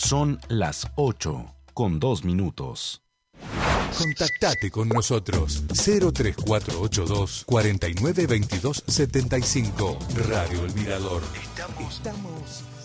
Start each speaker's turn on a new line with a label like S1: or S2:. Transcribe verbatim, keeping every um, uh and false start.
S1: Son las ocho con dos minutos.
S2: Contactate con nosotros cero tres cuatro ocho dos, cuatro nueve dos dos siete cinco. Radio El Mirador. Estamos, Estamos